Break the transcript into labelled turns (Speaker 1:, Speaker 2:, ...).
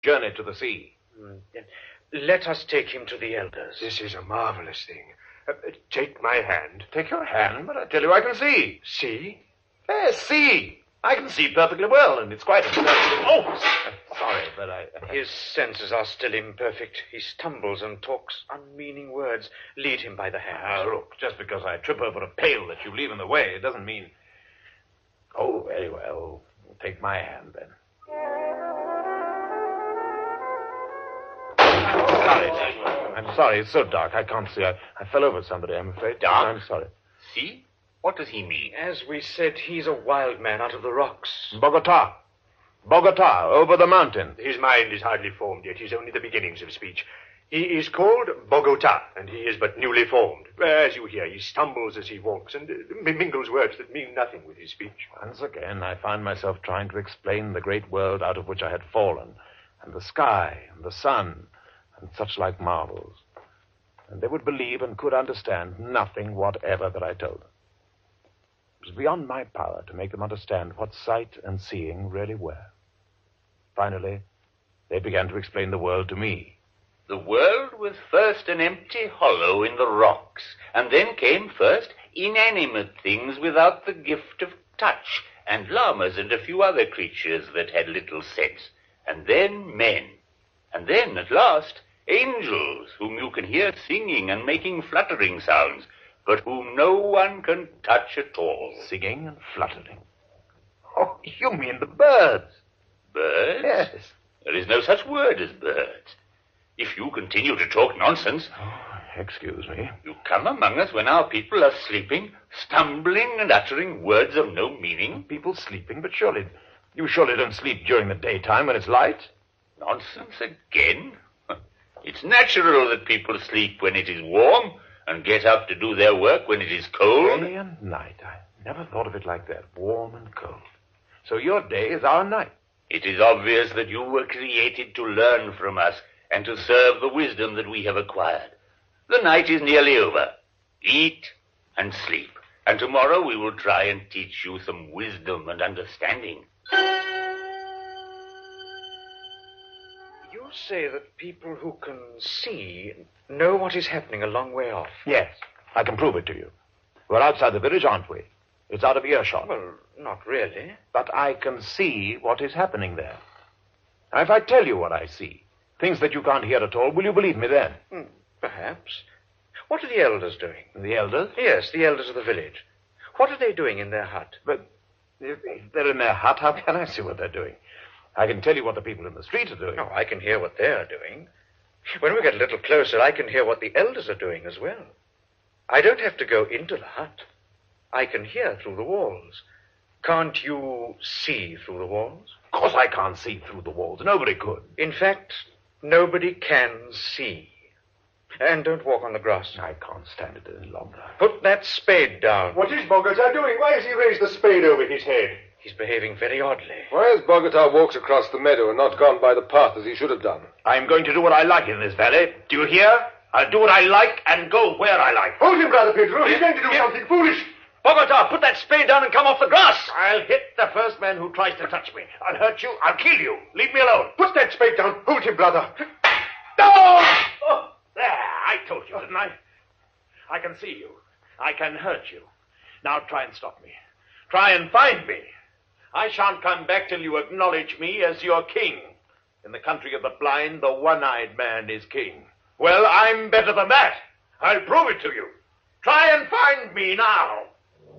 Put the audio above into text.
Speaker 1: journey to the sea.
Speaker 2: Let us take him to the elders.
Speaker 3: This is a marvelous thing. Take my hand.
Speaker 1: Take your hand, but I tell you I can see.
Speaker 3: See?
Speaker 1: Yes, see. I can see perfectly well, and it's quite... Oh, sorry, but
Speaker 2: His senses are still imperfect. He stumbles and talks unmeaning words. Lead him by the hand.
Speaker 1: Look, just because I trip over a pail that you leave in the way, it doesn't mean... Oh, very well. Take my hand, then. I'm sorry, it's so dark, I can't see. I fell over somebody, I'm afraid.
Speaker 4: Dark?
Speaker 1: I'm sorry.
Speaker 4: See? What does he mean?
Speaker 2: As we said, he's a wild man out of the rocks.
Speaker 1: Bogota, over the mountain.
Speaker 3: His mind is hardly formed yet. He's only the beginnings of speech. He is called Bogota, and he is but newly formed. As you hear, he stumbles as he walks and mingles words that mean nothing with his speech.
Speaker 1: Once again, I find myself trying to explain the great world out of which I had fallen, and the sky, and the sun, and such like marvels. And they would believe and could understand nothing whatever that I told them. It was beyond my power to make them understand what sight and seeing really were. Finally, they began to explain the world to me.
Speaker 4: The world was first an empty hollow in the rocks, and then came first inanimate things without the gift of touch, and llamas and a few other creatures that had little sense, and then men, and then, at last, angels, whom you can hear singing and making fluttering sounds, but whom no one can touch at all.
Speaker 1: Singing and fluttering? Oh, you mean the birds?
Speaker 4: Birds?
Speaker 1: Yes.
Speaker 4: There is no such word as birds. If you continue to talk nonsense...
Speaker 1: Oh, excuse me.
Speaker 4: You come among us when our people are sleeping, stumbling and uttering words of no meaning.
Speaker 1: People sleeping, but you surely don't sleep during the daytime when it's light?
Speaker 4: Nonsense again? It's natural that people sleep when it is warm and get up to do their work when it is cold.
Speaker 1: Day and night. I never thought of it like that, warm and cold. So your day is our night.
Speaker 4: It is obvious that you were created to learn from us and to serve the wisdom that we have acquired. The night is nearly over. Eat and sleep, and tomorrow we will try and teach you some wisdom and understanding.
Speaker 2: You say that people who can see know what is happening a long way off.
Speaker 1: Yes, I can prove it to you. We're outside the village, aren't we? It's out of earshot.
Speaker 2: Well, not really.
Speaker 1: But I can see what is happening there. Now, if I tell you what I see, things that you can't hear at all, will you believe me then?
Speaker 2: Perhaps. What are the elders doing?
Speaker 1: The elders?
Speaker 2: Yes, the elders of the village. What are they doing in their hut?
Speaker 1: But if they're in their hut, how can I see what they're doing? I can tell you what the people in the street are doing.
Speaker 2: Oh, I can hear what they're doing. When we get a little closer, I can hear what the elders are doing as well. I don't have to go into the hut. I can hear through the walls. Can't you see through the walls?
Speaker 1: Of course I can't see through the walls. Nobody could.
Speaker 2: In fact, nobody can see. And don't walk on the grass.
Speaker 1: I can't stand it any longer.
Speaker 2: Put that spade down.
Speaker 3: What is Bogota doing? Why has he raised the spade over his head?
Speaker 2: He's behaving very oddly.
Speaker 5: Why has Bogota walked across the meadow and not gone by the path as he should have done?
Speaker 1: I'm going to do what I like in this valley. Do you hear? I'll do what I like and go where I like.
Speaker 3: Hold him, Brother Pedro. He's going to do something foolish.
Speaker 1: Bogota, put that spade down and come off the grass. I'll hit the first man who tries to touch me. I'll hurt you. I'll kill you. Leave me alone.
Speaker 3: Put that spade down. Hold him, brother.
Speaker 1: No! Oh, there. I told you, didn't I? I can see you. I can hurt you. Now try and stop me. Try and find me. I shan't come back till you acknowledge me as your king. In the country of the blind, the one-eyed man is king. Well, I'm better than that. I'll prove it to you. Try and find me now.